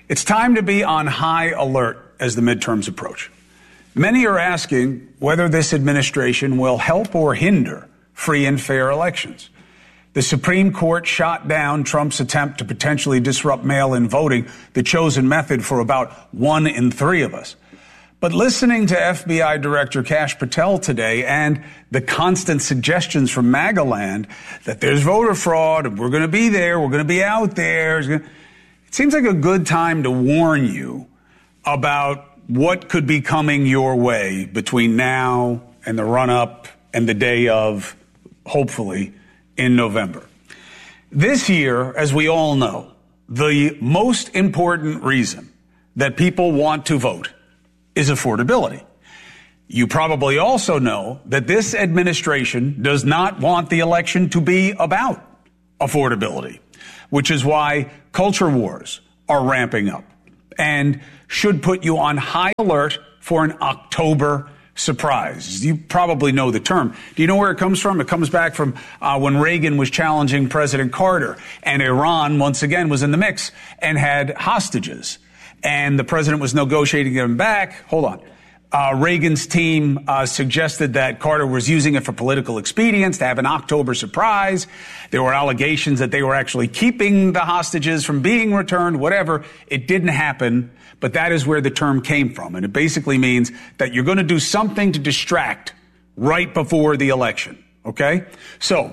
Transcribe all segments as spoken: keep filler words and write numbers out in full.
It's time to be on high alert as the midterms approach. Many are asking whether this administration will help or hinder free and fair elections. The Supreme Court shot down Trump's attempt to potentially disrupt mail-in voting, the chosen method for about one in three of us. But listening to F B I Director Kash Patel today and the constant suggestions from MAGA land that there's voter fraud, and we're going to be there, we're going to be out there, it seems like a good time to warn you about what could be coming your way between now and the run-up and the day of, hopefully, in November. This year, as we all know, the most important reason that people want to vote is affordability. You probably also know that this administration does not want the election to be about affordability, which is why culture wars are ramping up and should put you on high alert for an October surprise. You probably know the term. Do you know where it comes from? It comes back from uh, when Reagan was challenging President Carter, and Iran once again was in the mix and had hostages. And the president was negotiating them back. Hold on. Uh, Reagan's team uh, suggested that Carter was using it for political expedience to have an October surprise. There were allegations that they were actually keeping the hostages from being returned, whatever. It didn't happen, but that is where the term came from. And it basically means that you're going to do something to distract right before the election. Okay? So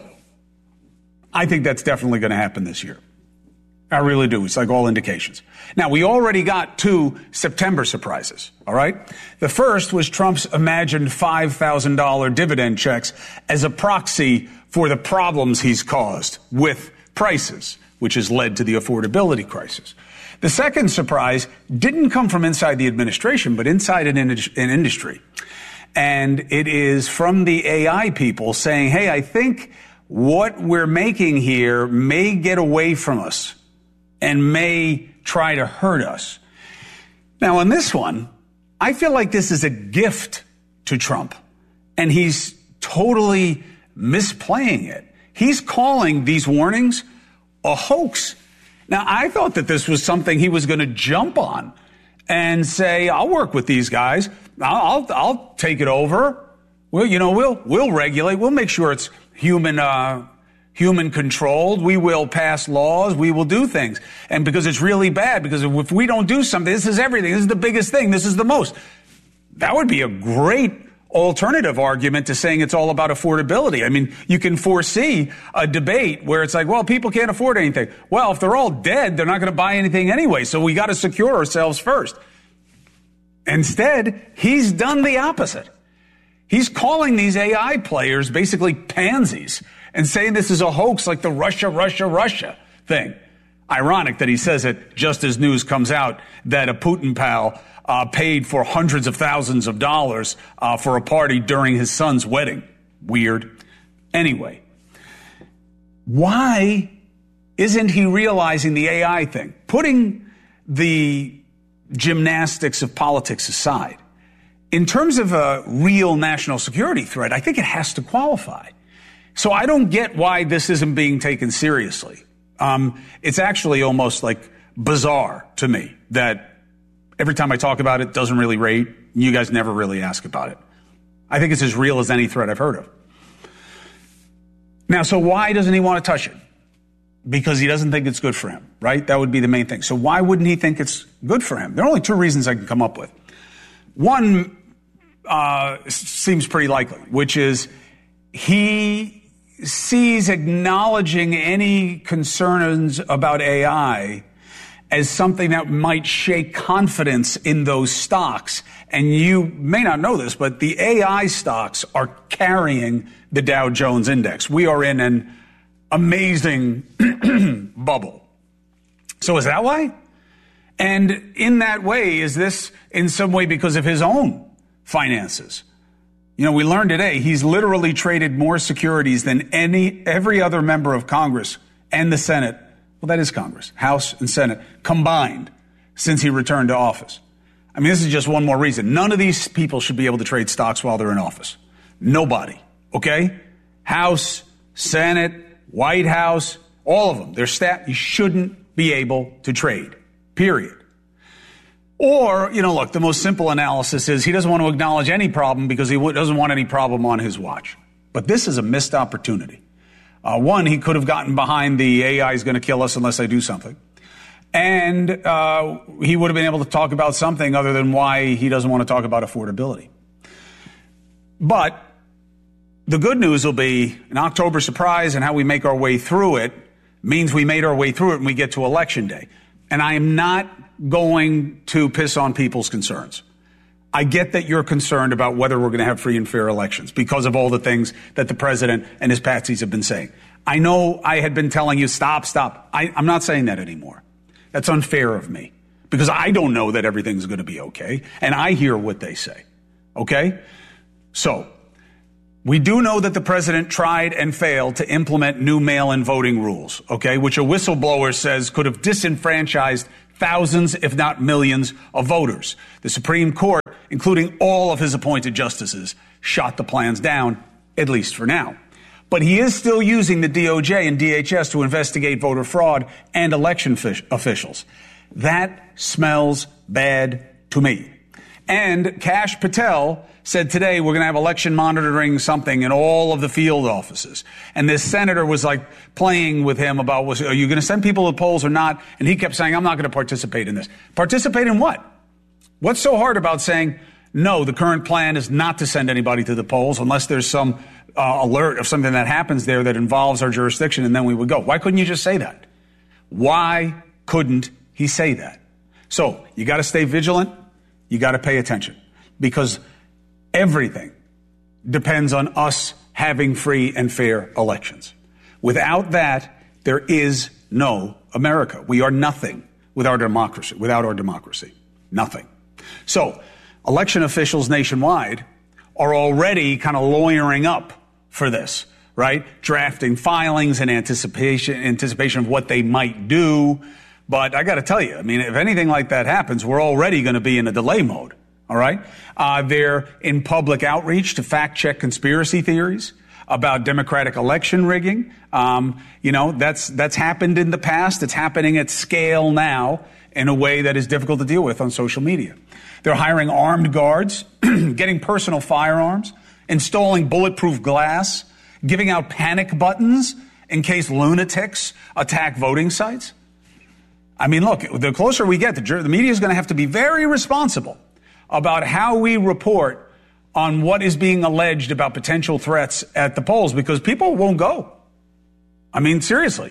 I think that's definitely going to happen this year. I really do. It's like all indications. Now, we already got two September surprises, all right? The first was Trump's imagined five thousand dollars dividend checks as a proxy for the problems he's caused with prices, which has led to the affordability crisis. The second surprise didn't come from inside the administration, but inside an, in- an industry. And it is from the A I people saying, hey, I think what we're making here may get away from us and may try to hurt us. Now, on this one, I feel like this is a gift to Trump, and he's totally misplaying it. He's calling these warnings a hoax. Now, I thought that this was something he was going to jump on and say, I'll work with these guys. I'll, I'll, I'll take it over. Well, you know, we'll, we'll regulate. We'll make sure it's human, uh, human controlled. We will pass laws. We will do things. And because it's really bad, because if we don't do something, this is everything. This is the biggest thing. This is the most. That would be a great alternative argument to saying it's all about affordability. I mean, you can foresee a debate where it's like, well, people can't afford anything. Well, if they're all dead, they're not going to buy anything anyway. So we got to secure ourselves first. Instead, he's done the opposite. He's calling these A I players basically pansies and saying this is a hoax like the Russia, Russia, Russia thing. Ironic that he says it just as news comes out that a Putin pal uh, paid for hundreds of thousands of dollars uh, for a party during his son's wedding. Weird. Anyway, why isn't he realizing the A I thing? Putting the gymnastics of politics aside, in terms of a real national security threat, I think it has to qualify. So I don't get why this isn't being taken seriously. Um, it's actually almost like bizarre to me that every time I talk about it, it doesn't really rate. You guys never really ask about it. I think it's as real as any threat I've heard of. Now, so why doesn't he want to touch it? Because he doesn't think it's good for him, right? That would be the main thing. So why wouldn't he think it's good for him? There are only two reasons I can come up with. One uh, seems pretty likely, which is he sees acknowledging any concerns about A I as something that might shake confidence in those stocks. And you may not know this, but the A I stocks are carrying the Dow Jones Index. We are in an amazing bubble. So is that why? And in that way, is this in some way because of his own finances? You know, we learned today he's literally traded more securities than any every other member of Congress and the Senate. Well, that is Congress, House and Senate combined since he returned to office. I mean, this is just one more reason. None of these people should be able to trade stocks while they're in office. Nobody. Okay? House, Senate, White House, all of them. Their staff, you shouldn't be able to trade. Period. Or, you know, look, the most simple analysis is he doesn't want to acknowledge any problem because he doesn't want any problem on his watch. But this is a missed opportunity. Uh, one, he could have gotten behind the A I is going to kill us unless I do something. And uh, he would have been able to talk about something other than why he doesn't want to talk about affordability. But the good news will be an October surprise, and how we make our way through it means we made our way through it and we get to Election Day. And I am not going to piss on people's concerns. I get that you're concerned about whether we're going to have free and fair elections because of all the things that the president and his patsies have been saying. I know I had been telling you, stop, stop. I, I'm not saying that anymore. That's unfair of me because I don't know that everything's going to be okay. And I hear what they say. Okay? So we do know that the president tried and failed to implement new mail-in voting rules, okay, which a whistleblower says could have disenfranchised thousands, if not millions, of voters. The Supreme Court, including all of his appointed justices, shot the plans down, at least for now. But he is still using the D O J and D H S to investigate voter fraud and election fish- officials. That smells bad to me. And Kash Patel said today we're going to have election monitoring something in all of the field offices. And this senator was like playing with him about, was, are you going to send people to the polls or not? And he kept saying, I'm not going to participate in this. Participate in what? What's so hard about saying, no, the current plan is not to send anybody to the polls unless there's some uh, alert of something that happens there that involves our jurisdiction, and then we would go. Why couldn't you just say that? Why couldn't he say that? So you got to stay vigilant. You got to pay attention because everything depends on us having free and fair elections. Without that, there is no America. We are nothing without our democracy, without our democracy. Nothing. So election officials nationwide are already kind of lawyering up for this, right? Drafting filings in anticipation, anticipation of what they might do. But I got to tell you, I mean, if anything like that happens, we're already going to be in a delay mode. All right. Uh, they're in public outreach to fact check conspiracy theories about Democratic election rigging. Um, you know, that's that's happened in the past. It's happening at scale now in a way that is difficult to deal with on social media. They're hiring armed guards, getting personal firearms, installing bulletproof glass, giving out panic buttons in case lunatics attack voting sites. I mean, look, the closer we get, the, the media is going to have to be very responsible about how we report on what is being alleged about potential threats at the polls because people won't go. I mean, seriously.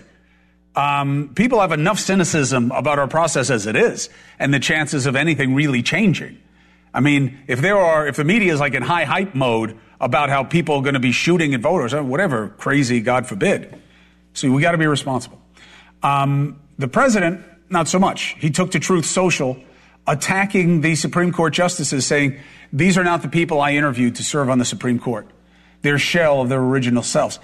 Um, people have enough cynicism about our process as it is and the chances of anything really changing. I mean, if there are, if the media is like in high hype mode about how people are going to be shooting at voters or whatever crazy, God forbid. So we got to be responsible. Um, the president, not so much. He took to Truth Social attacking the Supreme Court justices, saying, these are not the people I interviewed to serve on the Supreme Court. They're shell of their original selves.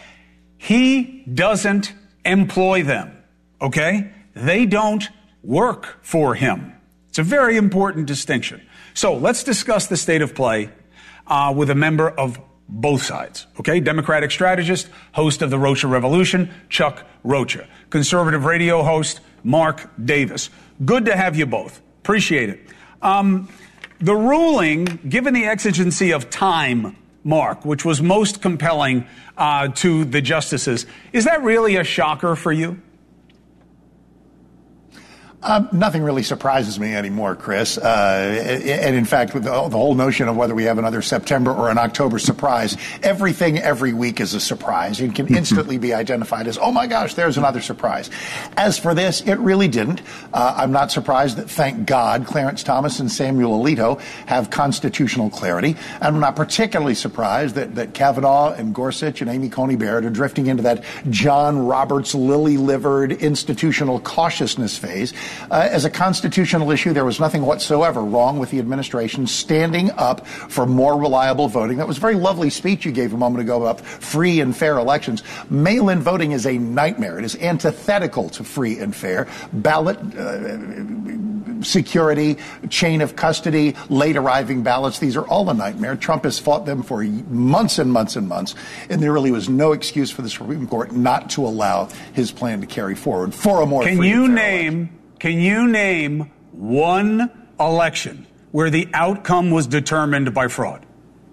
He doesn't employ them, okay? They don't work for him. It's a very important distinction. So let's discuss the state of play uh, with a member of both sides, okay? Democratic strategist, host of the Rocha Revolution, Chuck Rocha. Conservative radio host, Mark Davis. Good to have you both. Appreciate it. Um, the ruling, given the exigency of time, Mark, which was most compelling uh, to the justices, is that really a shocker for you? Um, nothing really surprises me anymore, Chris. Uh, and in fact, with the, the whole notion of whether we have another September or an October surprise, everything every week is a surprise and can instantly be identified as, oh my gosh, there's another surprise. As for this, it really didn't. Uh, I'm not surprised that, thank God, Clarence Thomas and Samuel Alito have constitutional clarity. I'm not particularly surprised that, that Kavanaugh and Gorsuch and Amy Coney Barrett are drifting into that John Roberts lily-livered institutional cautiousness phase. Uh, as a constitutional issue, there was nothing whatsoever wrong with the administration standing up for more reliable voting. That was a very lovely speech you gave a moment ago about free and fair elections. Mail-in voting is a nightmare. It is antithetical to free and fair. Ballot uh, security, chain of custody, late arriving ballots, these are all a nightmare. Trump has fought them for months and months and months, and there really was no excuse for the Supreme Court not to allow his plan to carry forward for a more Can free you and fair name? election. Can you name one election where the outcome was determined by fraud?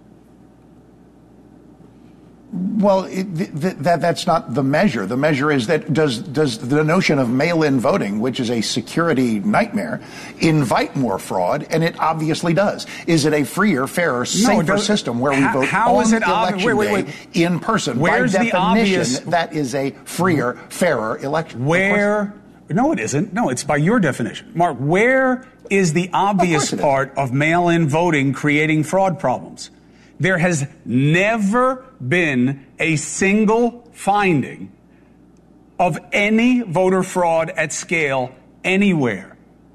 Well, it, th- that that's not the measure. The measure is that does does the notion of mail-in voting, which is a security nightmare, invite more fraud? And it obviously does. Is it a freer, fairer, safer no, system where we how, vote how on is it election obvi- wait, wait, wait. day in person? Where's By the definition, obvious... that is a freer, fairer election. Where? No, it isn't. No, it's by your definition. Mark, where is the obvious of part of mail-in voting creating fraud problems? There has never been a single finding of any voter fraud at scale anywhere.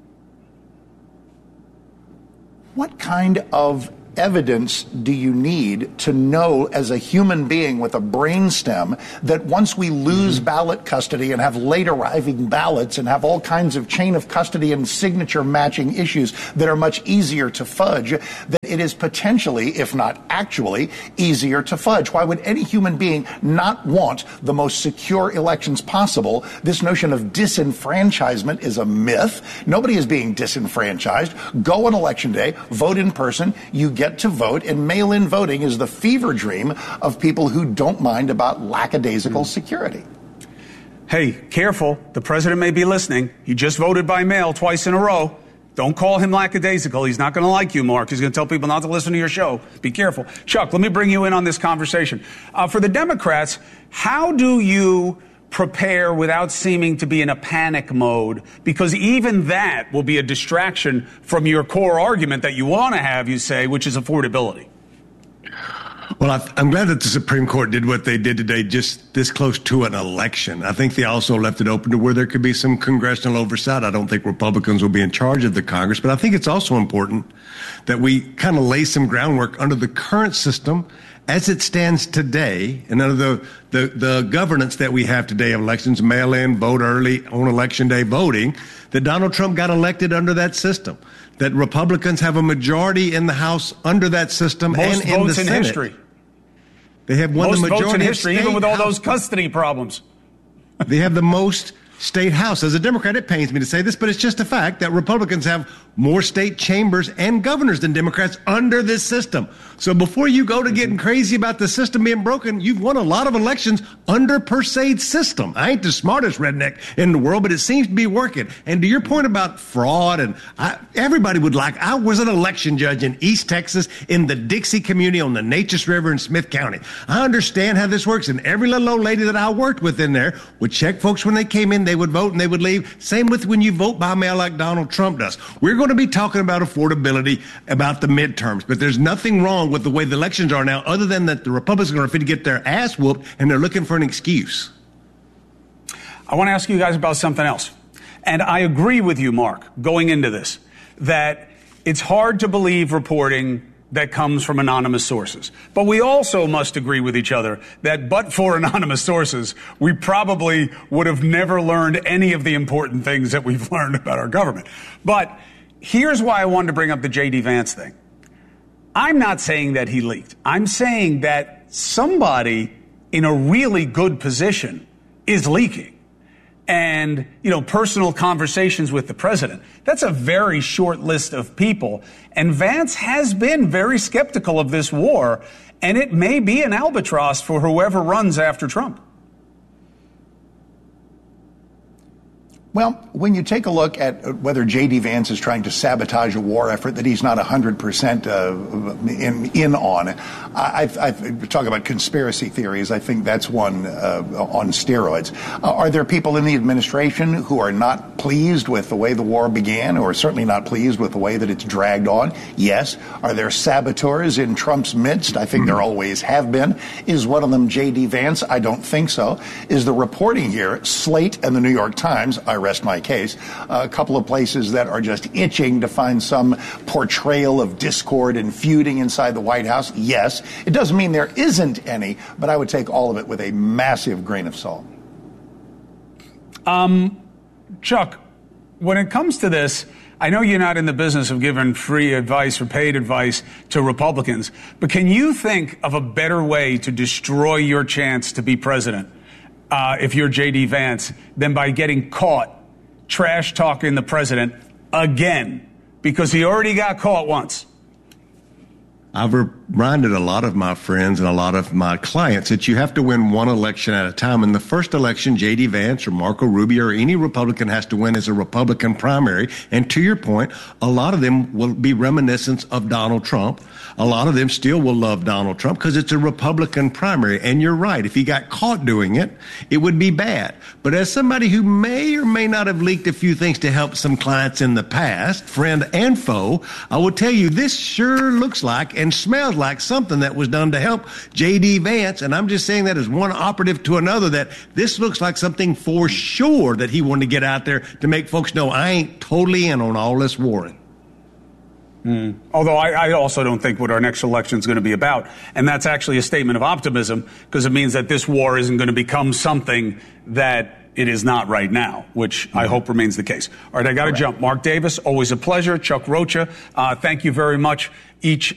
What kind of evidence do you need to know as a human being with a brainstem that once we lose mm-hmm. ballot custody and have late arriving ballots and have all kinds of chain of custody and signature matching issues that are much easier to fudge, that it is potentially, if not actually, easier to fudge? Why would any human being not want the most secure elections possible? This notion of disenfranchisement is a myth. Nobody is being disenfranchised. Go on election day, vote in person, you get to vote, and mail-in voting is the fever dream of people who don't mind about lackadaisical security. Hey, careful. The president may be listening. He just voted by mail twice in a row. Don't call him lackadaisical. He's not going to like you, Mark. He's going to tell people not to listen to your show. Be careful. Chuck, let me bring you in on this conversation. Uh, for the Democrats, how do you prepare without seeming to be in a panic mode? Because even that will be a distraction from your core argument that you want to have, you say, which is affordability. Well, I, I'm glad that the Supreme Court did what they did today, just this close to an election. I think they also left it open to where there could be some congressional oversight. I don't think Republicans will be in charge of the Congress, but I think it's also important that we kind of lay some groundwork under the current system as it stands today, and under the, the, the governance that we have today of elections, mail-in, vote early, on election day voting, that Donald Trump got elected under that system, that Republicans have a majority in the House under that system Most and in the votes in Senate. history. They have won Most the majority votes in history, of even with all House those custody problems. They have the most state House. As a Democrat, it pains me to say this, but it's just a fact that Republicans have more state chambers and governors than Democrats under this system. So before you go to getting crazy about the system being broken, you've won a lot of elections under per se system. I ain't the smartest redneck in the world, but it seems to be working. And to your point about fraud, and I, everybody would like, I was an election judge in East Texas in the Dixie community on the Neches River in Smith County. I understand how this works, and every little old lady that I worked with in there would check folks when they came in, they would vote and they would leave. Same with when you vote by mail like Donald Trump does. We're going to be talking about affordability, about the midterms, but there's nothing wrong with the way the elections are now, other than that the Republicans are going to get their ass whooped and they're looking for an excuse. I want to ask you guys about something else. And I agree with you, Mark, going into this, that it's hard to believe reporting that comes from anonymous sources. But we also must agree with each other that but for anonymous sources, we probably would have never learned any of the important things that we've learned about our government. But here's why I wanted to bring up the J D Vance thing. I'm not saying that he leaked. I'm saying that somebody in a really good position is leaking. And, you know, personal conversations with the president. That's a very short list of people. And Vance has been very skeptical of this war, and it may be an albatross for whoever runs after Trump. Well, when you take a look at whether J D Vance is trying to sabotage a war effort that he's not one hundred percent uh, in, in on, I, I, I talk about conspiracy theories. I think that's one uh, on steroids. Uh, are there people in the administration who are not pleased with the way the war began, or certainly not pleased with the way that it's dragged on? Yes. Are there saboteurs in Trump's midst? I think there always have been. Is one of them J D Vance? I don't think so. Is the reporting here, Slate and the New York Times, I rest my case, a couple of places that are just itching to find some portrayal of discord and feuding inside the White House? Yes. It doesn't mean there isn't any, but I would take all of it with a massive grain of salt. Um, Chuck, when it comes to this, I know you're not in the business of giving free advice or paid advice to Republicans, but can you think of a better way to destroy your chance to be president? Uh, if you're J D Vance, than by getting caught trash talking the president again because he already got caught once. I've reminded a lot of my friends and a lot of my clients that you have to win one election at a time. In the first election, J D. Vance or Marco Rubio or any Republican has to win as a Republican primary. And to your point, a lot of them will be reminiscent of Donald Trump. A lot of them still will love Donald Trump because it's a Republican primary. And you're right. If he got caught doing it, it would be bad. But as somebody who may or may not have leaked a few things to help some clients in the past, friend and foe, I will tell you this sure looks like and smells like something that was done to help J D. Vance. And I'm just saying that as one operative to another, that this looks like something for sure that he wanted to get out there to make folks know I ain't totally in on all this warring. Mm. Although I, I also don't think what our next election is going to be about. And that's actually a statement of optimism, because it means that this war isn't going to become something that it is not right now, which I hope remains the case. All right, I got to jump. Mark Davis, always a pleasure. Chuck Rocha, uh, thank you very much, each